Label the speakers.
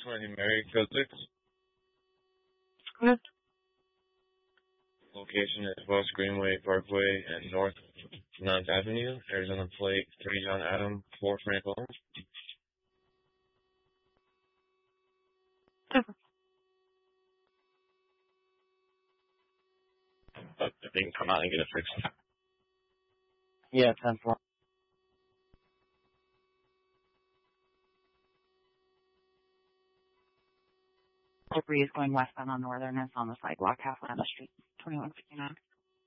Speaker 1: 620 Mary Code 6.
Speaker 2: Good.
Speaker 1: Location is West Greenway Parkway and North 9th Avenue, Arizona Plate 3 John Adam 4 Franklin. They can come out and get it fixed.
Speaker 2: Yeah, 10-4. Debris is going westbound on Northern. It's on the sidewalk halfway on the street. 2159.